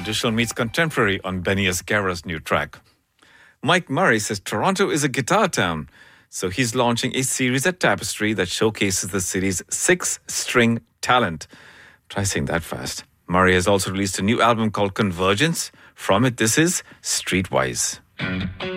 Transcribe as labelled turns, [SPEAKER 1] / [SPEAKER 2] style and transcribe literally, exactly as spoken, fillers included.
[SPEAKER 1] Traditional meets contemporary on Benny Asghara's new track. Mike Murray says Toronto is a guitar town, so he's launching a series at Tapestry that showcases the city's six-string talent. Try saying that fast. Murray has also released a new album called Convergence. From it, this is Streetwise.